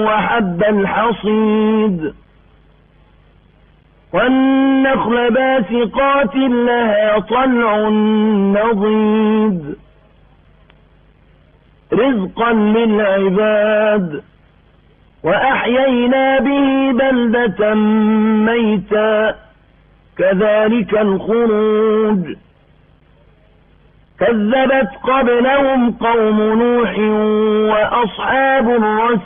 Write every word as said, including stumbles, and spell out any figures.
وحب الحصيد والنخل باسقات لها طلع نضيد رزقا للعباد وأحيينا به بلدة ميتا كذلك الخروج كذبت قبلهم قوم نوح وأصحاب الرس